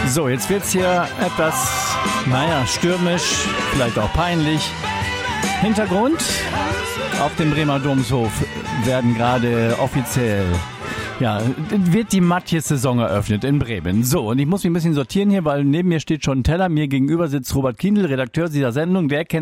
So, jetzt wird's hier etwas, stürmisch, vielleicht auch peinlich. Hintergrund: Auf dem Bremer Domshof werden gerade offiziell, wird die Matjes-Saison eröffnet in Bremen. So, und ich muss mich ein bisschen sortieren hier, weil neben mir steht schon ein Teller. Mir gegenüber sitzt Robert Kindl, Redakteur dieser Sendung. Der kennt